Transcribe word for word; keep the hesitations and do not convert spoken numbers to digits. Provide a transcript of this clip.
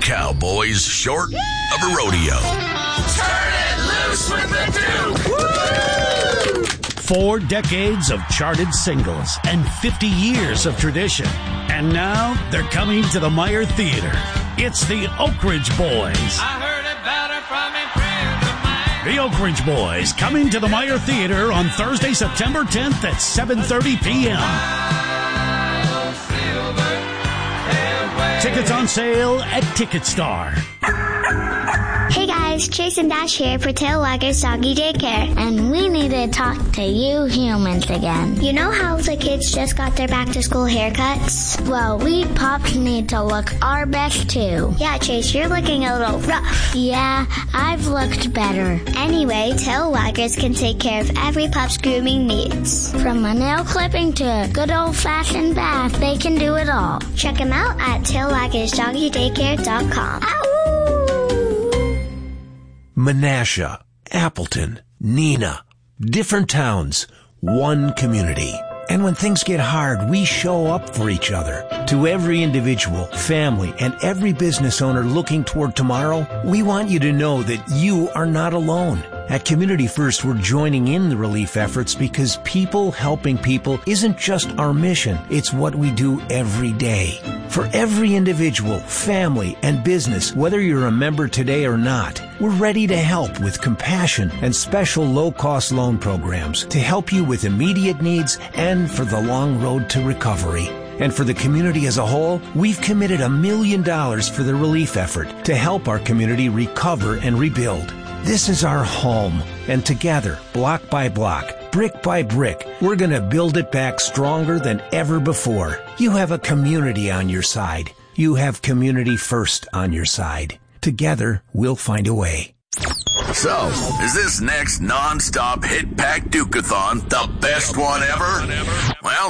cowboys short of a rodeo. Turn it loose with the Duke! Woo! Four decades of charted singles and fifty years of tradition. And now they're coming to the Meyer Theater. It's the Oak Ridge Boys. I heard about her from a friend of mine. The Oak Ridge Boys coming to the Meyer Theater on Thursday, September tenth at seven thirty p.m. Tickets on sale at TicketStar. Hey guys, Chase and Dash here for Tail Waggers Doggy Daycare. And we need to talk to you humans again. You know how the kids just got their back to school haircuts? Well, we pups need to look our best too. Yeah, Chase, you're looking a little rough. Yeah, I've looked better. Anyway, Tail Waggers can take care of every pup's grooming needs. From a nail clipping to a good old-fashioned bath, they can do it all. Check them out at tail waggers doggy daycare dot com. Ow! Menasha, Appleton, Neenah, different towns, one community. And when things get hard, we show up for each other. To every individual, family, and every business owner looking toward tomorrow, we want you to know that you are not alone. At Community First, we're joining in the relief efforts because people helping people isn't just our mission, it's what we do every day. For every individual, family, and business, whether you're a member today or not, we're ready to help with compassion and special low-cost loan programs to help you with immediate needs and for the long road to recovery. And for the community as a whole, we've committed a million dollars for the relief effort to help our community recover and rebuild. This is our home, and together, block by block, brick by brick, we're going to build it back stronger than ever before. You have a community on your side. You have Community First on your side. Together, we'll find a way. So, is this next non-stop hit-pack Duke-a-thon the best one ever? Well,